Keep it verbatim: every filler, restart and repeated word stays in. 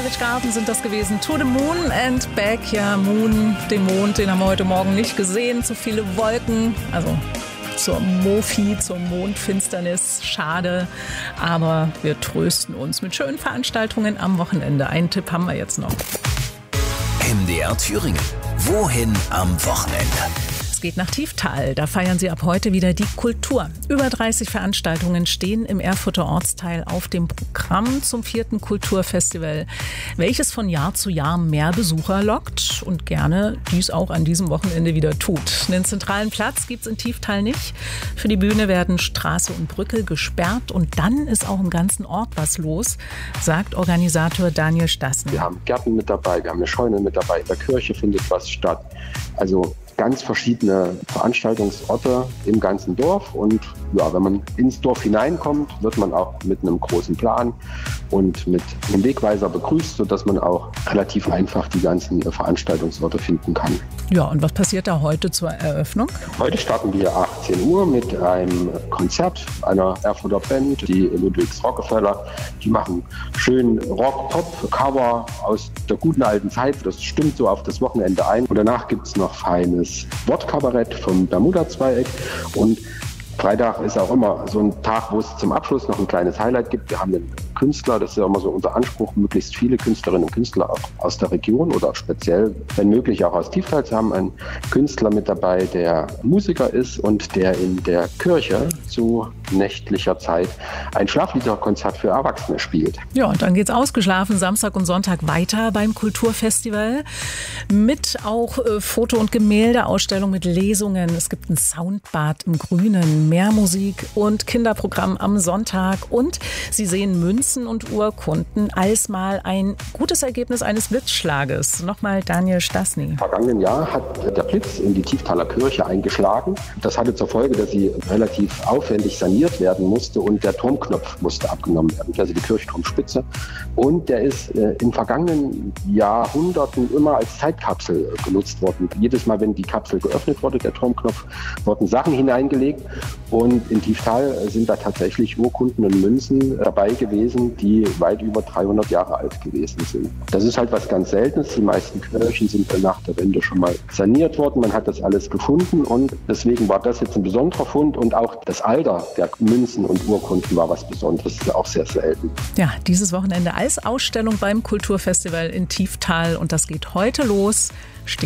Savage Garden sind das gewesen. To the Moon and Back. Ja, Moon, den Mond, den haben wir heute Morgen nicht gesehen. Zu viele Wolken, also zur Mofi, zur Mondfinsternis. Schade, aber wir trösten uns mit schönen Veranstaltungen am Wochenende. Einen Tipp haben wir jetzt noch. M D R Thüringen. Wohin am Wochenende? Es geht nach Tieftal. Da feiern sie ab heute wieder die Kultur. Über dreißig Veranstaltungen stehen im Erfurter Ortsteil auf dem Programm zum vierten Kulturfestival, welches von Jahr zu Jahr mehr Besucher lockt und gerne dies auch an diesem Wochenende wieder tut. Einen zentralen Platz gibt es in Tieftal nicht. Für die Bühne werden Straße und Brücke gesperrt und dann ist auch im ganzen Ort was los, sagt Organisator Daniel Stassen. Wir haben Gärten mit dabei, wir haben eine Scheune mit dabei, in der Kirche findet was statt. Also ganz verschiedene Veranstaltungsorte im ganzen Dorf und ja, wenn man ins Dorf hineinkommt, wird man auch mit einem großen Plan und mit einem Wegweiser begrüßt, sodass man auch relativ einfach die ganzen Veranstaltungsorte finden kann. Ja, und was passiert da heute zur Eröffnung? Heute starten wir achtzehn Uhr mit einem Konzert einer Erfurter Band, die Ludwigs Rockefeller. Die machen schön Rock-Pop-Cover aus der guten alten Zeit. Das stimmt so auf das Wochenende ein. Und danach gibt es noch feines Wortkabarett vom Bermuda-Zweieck und Freitag ist auch immer so ein Tag, wo es zum Abschluss noch ein kleines Highlight gibt. Wir haben einen Künstler, das ist ja immer so unser Anspruch, möglichst viele Künstlerinnen und Künstler auch aus der Region oder speziell, wenn möglich, auch aus Tieftal zu haben. Einen Künstler mit dabei, der Musiker ist und der in der Kirche zu nächtlicher Zeit ein Schlafliederkonzert für Erwachsene spielt. Ja, und dann geht's ausgeschlafen Samstag und Sonntag weiter beim Kulturfestival mit auch äh, Foto- und Gemäldeausstellung mit Lesungen. Es gibt ein Soundbad im Grünen, mehr Musik und Kinderprogramm am Sonntag und Sie sehen Münzen und Urkunden als mal ein gutes Ergebnis eines Blitzschlages. Nochmal Daniel Stassny. Im vergangenen Jahr hat der Blitz in die Tieftaler Kirche eingeschlagen. Das hatte zur Folge, dass sie relativ aufwendig saniert werden musste und der Turmknopf musste abgenommen werden, also die Kirchturmspitze. Und der ist äh, in vergangenen Jahrhunderten immer als Zeitkapsel genutzt worden. Jedes Mal, wenn die Kapsel geöffnet wurde, der Turmknopf, wurden Sachen hineingelegt. Und in Tieftal sind da tatsächlich Urkunden und Münzen dabei gewesen, die weit über dreihundert Jahre alt gewesen sind. Das ist halt was ganz Seltenes. Die meisten Kirchen sind nach der Wende schon mal saniert worden. Man hat das alles gefunden und deswegen war das jetzt ein besonderer Fund. Und auch das Alter der Münzen und Urkunden war was Besonderes. Das ist auch sehr selten. Ja, dieses Wochenende als Ausstellung beim Kulturfestival in Tieftal und das geht heute los.